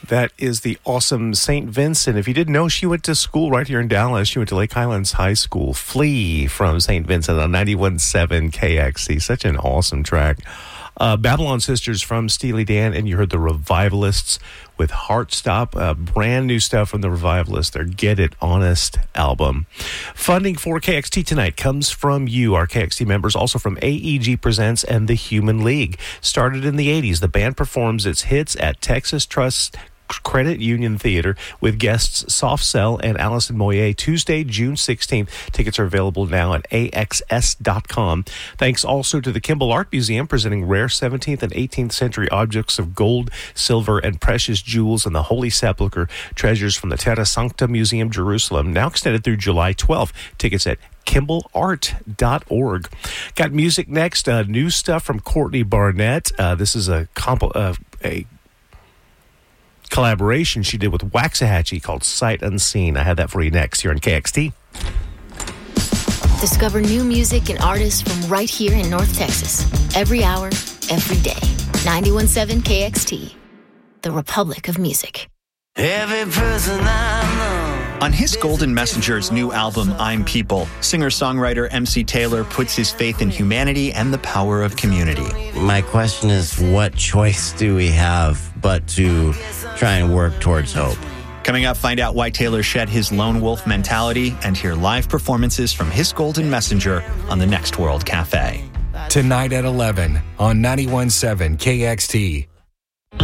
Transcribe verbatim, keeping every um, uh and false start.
That is the awesome Saint Vincent. If you didn't know, she went to school right here in Dallas. She went to Lake Highlands High School. Flee from Saint Vincent on ninety-one point seven K X C. Such an awesome track. Uh, Babylon Sisters from Steely Dan, and you heard the Revivalists with Heartstop, uh, brand new stuff from the Revivalists, their Get It Honest album. Funding for K X T tonight comes from you, our K X T members, also from A E G Presents and the Human League. Started in the eighties, the band performs its hits at Texas Trust Credit Union Theater with guests Soft Cell and Alison Moyer Tuesday, June sixteenth. Tickets are available now at A X S dot com. Thanks also to the Kimball Art Museum, presenting rare seventeenth and eighteenth century objects of gold, silver, and precious jewels and the Holy Sepulchre treasures from the Terra Sancta Museum, Jerusalem, now extended through July twelfth. Tickets at kimball art dot org. Got music next. Uh, new stuff from Courtney Barnett. Uh, this is a comp- uh, a collaboration she did with Waxahachie called Sight Unseen. I have that for you next here on K X T. Discover new music and artists from right here in North Texas. Every hour, every day. ninety-one point seven K X T, the Republic of Music. Every person I know. On His Golden Messenger's new album, I'm People, singer-songwriter M C Taylor puts his faith in humanity and the power of community. My question is, what choice do we have but to try and work towards hope? Coming up, find out why Taylor shed his lone wolf mentality and hear live performances from His Golden Messenger on the Next World Cafe. Tonight at eleven on ninety-one point seven K X T.